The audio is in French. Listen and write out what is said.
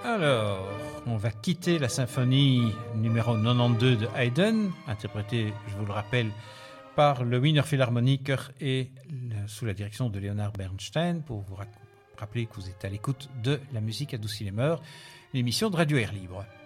Alors, on va quitter la symphonie numéro 92 de Haydn, interprétée, je vous le rappelle, par le Wiener Philharmoniker et sous la direction de Leonard Bernstein, pour vous rappeler que vous êtes à l'écoute de La musique adoucit les mœurs, l'émission de Radio Air Libre.